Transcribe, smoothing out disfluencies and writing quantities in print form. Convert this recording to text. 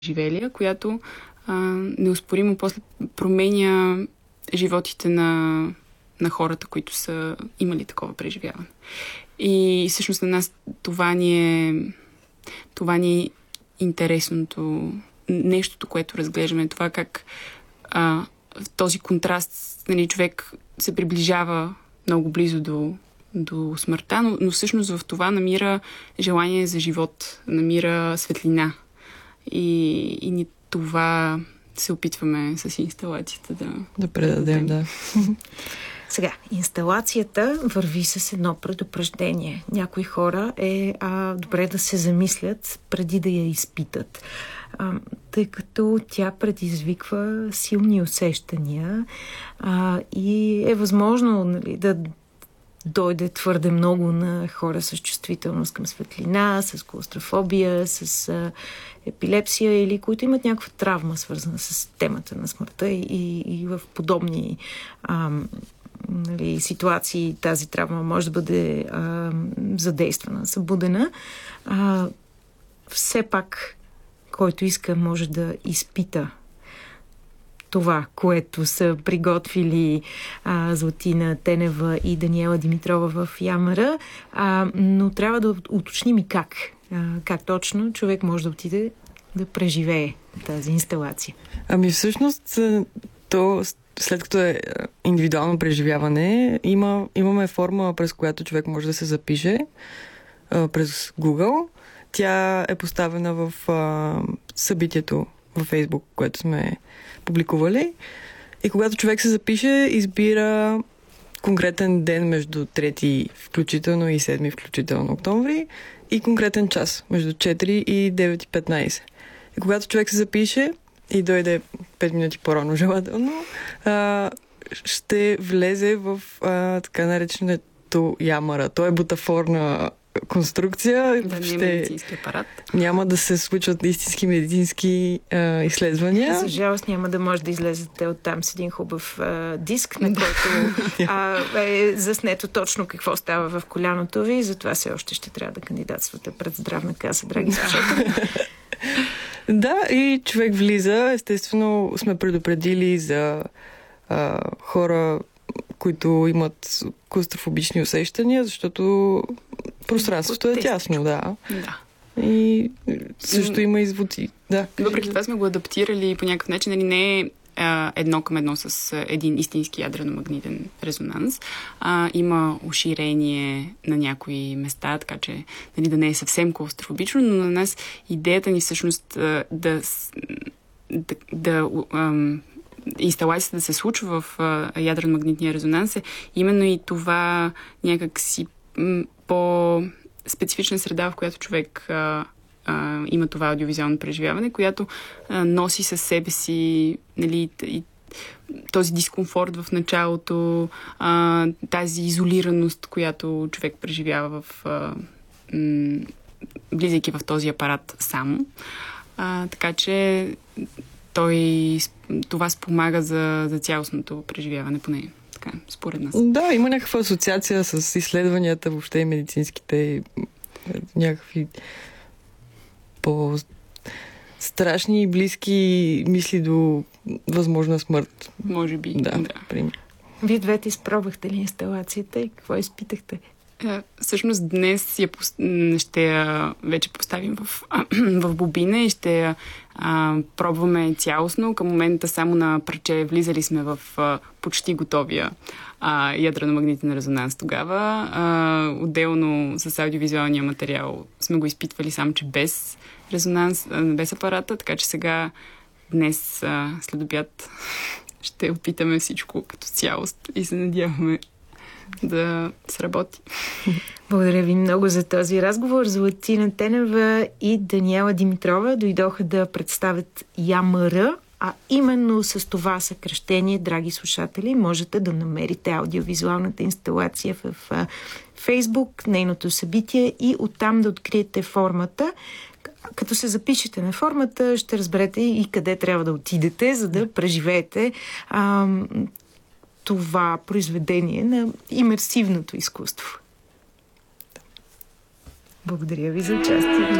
преживелия, която неоспоримо после променя животите на хората, които са имали такова преживяване. И всъщност на нас това ни е интересното, нещото, което разглеждаме, това как в този контраст, нали, човек се приближава много близо до смъртта, но всъщност в това намира желание за живот, намира светлина. И ни това се опитваме с инсталацията да предадем, да. Сега, инсталацията върви с едно предупреждение. Някои хора е добре да се замислят преди да я изпитат, тъй като тя предизвиква силни усещания и е възможно, нали, да дойде твърде много на хора с чувствителност към светлина, с клаустрофобия, с епилепсия или които имат някаква травма, свързана с темата на смъртта и в подобни нали, ситуации тази травма може да бъде задействана, събудена. Все пак, който иска, може да изпита това, което са приготвили Златина Тенева и Даниела Димитрова в Ямара, но трябва да уточним и как. Как точно човек може да отиде да преживее тази инсталация. Ами всъщност, то след като е индивидуално преживяване, имаме форма, през която човек може да се запише през Google. Тя е поставена в събитието във Facebook, което сме публикували. И когато човек се запише, избира конкретен ден между 3 включително и 7 включително октомври и конкретен час между 4 и 9:15. И когато човек се запише и дойде 5 минути по-рано желателно, ще влезе в така нареченото Ямара. То е бутафорна конструкция. Да, не е медицински апарат. Няма да се случват истински медицински изследвания. За жалост няма да може да излезете оттам с един хубав диск, на който е заснето точно какво става в коляното ви и затова все още ще трябва да кандидатствате пред Здравна каса, драги слушатели. Да, и човек влиза. Естествено сме предупредили за хора, които имат клаустрофобични усещания, защото пространството е тясно, да. И също има изводи. Да. Въпреки това сме го адаптирали по някакъв начин, нали, не е едно към едно с един истински ядрено-магнитен резонанс. Има уширение на някои места, така че, нали, да не е съвсем клаустрофобично, но на нас идеята ни всъщност инсталацията да се случва в ядрено-магнитния резонанс е именно и това някакси по-специфична среда, в която човек има това аудиовизуално преживяване, която носи със себе си, нали, и този дискомфорт в началото, тази изолираност, която човек преживява влизайки в този апарат сам. Така че това спомага за цялостното преживяване, поне така, според нас. Да, има някаква асоциация с изследванията, въобще и медицинските, някакви по-страшни и близки мисли до възможна смърт. Може би, да. Пример. Вие двете изпробвахте ли инсталацията и какво изпитахте? Всъщност днес ще я вече поставим в бобина и ще я пробваме цялостно. Към момента само на парче влизали сме в почти готовия ядрено-магнитен резонанс тогава. Отделно с аудиовизуалния материал сме го изпитвали само, че без резонанс, без апарата, така че сега днес след обяд ще опитаме всичко като цялост и се надяваме да сработи. Благодаря ви много за този разговор. Златина Тенева и Даниела Димитрова дойдоха да представят Ямара, а именно с това съкращение, драги слушатели, можете да намерите аудиовизуалната инсталация в Фейсбук, нейното събитие и оттам да откриете формата. Като се запишете на формата, ще разберете и къде трябва да отидете, за да преживеете това произведение на имерсивното изкуство. Благодаря ви за участие.